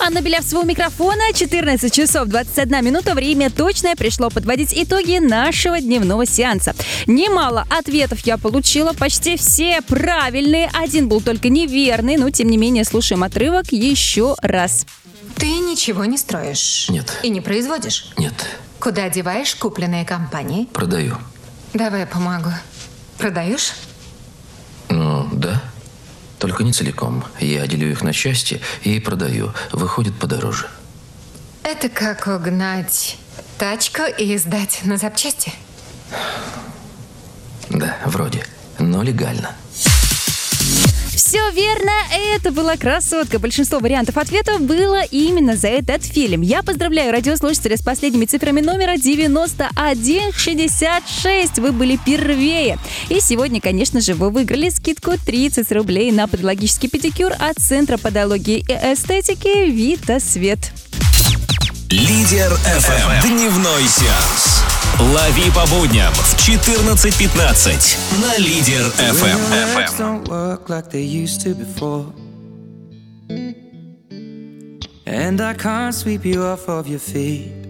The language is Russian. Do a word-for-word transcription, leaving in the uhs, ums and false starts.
Анна Белявцева у микрофона. четырнадцать часов двадцать одна минута. Время точное. Пришло подводить итоги нашего дневного сеанса. Немало ответов я получила. Почти все правильные. Один был только неверный. Но, тем не менее, слушаем отрывок еще раз. Ты ничего не строишь? Нет. И не производишь? Нет. Куда деваешь купленные компании? Продаю. Давай я помогу. Продаешь? Ну, да. Только не целиком. Я делю их на части и продаю. Выходит подороже. Это как угнать тачку и сдать на запчасти? Да, вроде. Но легально. Все верно, это была «Красотка». Большинство вариантов ответов было именно за этот фильм. Я поздравляю радиослушателя с последними цифрами номера девяносто один шестьдесят шесть. Вы были первее. И сегодня, конечно же, вы выиграли скидку тридцать рублей на подологический педикюр от Центра подологии и эстетики «Витасвет». Лидер эф эм. Дневной сеанс. Лови по будням в четырнадцать пятнадцать на Лидер эф эм. Don't work like they used to before. And I can't sweep you off of your feet.